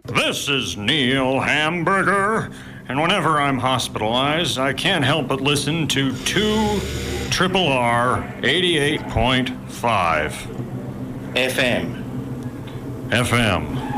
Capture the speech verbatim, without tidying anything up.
This is Neil Hamburger, and whenever I'm hospitalized, I can't help but listen to two Triple R eighty-eight point five F M. F M.